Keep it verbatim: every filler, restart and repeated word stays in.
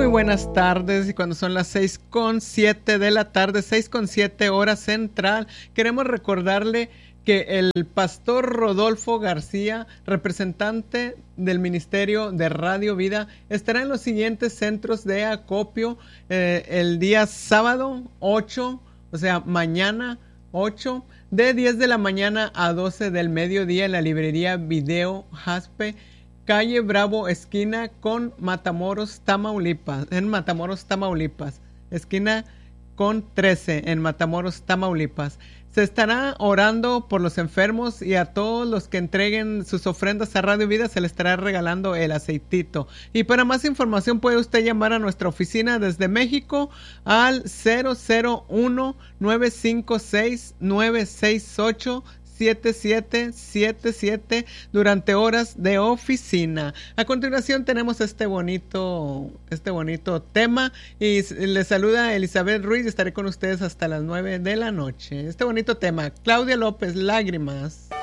buenas tardes, y cuando son las seis con siete de la tarde, seis con siete hora central, queremos recordarle que el pastor Rodolfo García, representante del Ministerio de Radio Vida, estará en los siguientes centros de acopio eh, el día sábado ocho, o sea, mañana ocho, de diez de la mañana a doce del mediodía en la librería Video Jaspe, calle Bravo, esquina con Matamoros, Tamaulipas, en Matamoros, Tamaulipas, esquina con trece en Matamoros, Tamaulipas. Se estará orando por los enfermos y a todos los que entreguen sus ofrendas a Radio Vida se les estará regalando el aceitito. Y para más información puede usted llamar a nuestra oficina desde México al cero cero uno, nueve cinco seis, nueve seis ocho, siete siete siete siete durante horas de oficina. A continuación tenemos este bonito este bonito tema y les saluda Elizabeth Ruiz. Estaré con ustedes hasta las nueve de la noche. Este bonito tema, Claudia López, Lágrimas.